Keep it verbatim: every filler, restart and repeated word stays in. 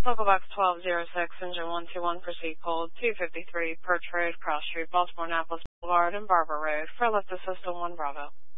Local box twelve zero six, engine one two one, proceed cold, two fifty-three, Perch Road, Cross Street, Baltimore, Annapolis Boulevard, and Barber Road, for lift to System one Bravo.